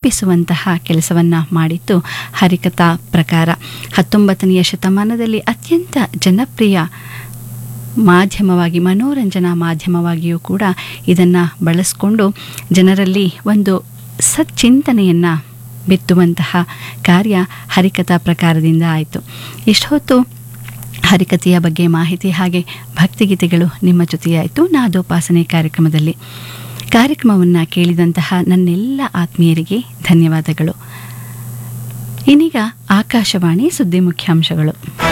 ತಪ್ಪಿಸುವಂತಹ ಕೆಲಸವನ್ನು ಮಾಡಿತ್ತು ಹರಿಕಥಾ ಪ್ರಕಾರ. 19ನೇ ಶತಮಾನದಲ್ಲಿ ಅತ್ಯಂತ ಜನಪ್ರಿಯ ಮಾಧ್ಯಮವಾಗಿ, ಮನೋರಂಜನಾ ಮಾಧ್ಯಮವಾಗಿಯೂ ಕೂಡ ಇದನ್ನು ಬಳಸಿಕೊಂಡು ಜನರಲ್ಲಿ ಒಂದು ಸಚ್ಚಿಂತನೆಯನ್ನು ಬಿತ್ತುವಂತಹ ಕಾರ್ಯ ಹರಿಕಥಾ ಪ್ರಕಾರದಿಂದ ಆಯಿತು. ಇಷ್ಟೊತ್ತು ಹರಿಕಥೆಯ ಬಗ್ಗೆ ಮಾಹಿತಿ ಹಾಗೆ ಭಕ್ತಿಗೀತೆಗಳು ನಿಮ್ಮ ಜೊತೆಯಾಯಿತು ನಾದೋಪಾಸನೆ ಕಾರ್ಯಕ್ರಮದಲ್ಲಿ. ಕಾರ್ಯಕ್ರಮವನ್ನು ಕೇಳಿದಂತಹ ನನ್ನೆಲ್ಲ ಆತ್ಮೀಯರಿಗೆ ಧನ್ಯವಾದಗಳು. ಇನ್ನೀಗ ಆಕಾಶವಾಣಿ ಸುದ್ದಿ ಮುಖ್ಯಾಂಶಗಳು.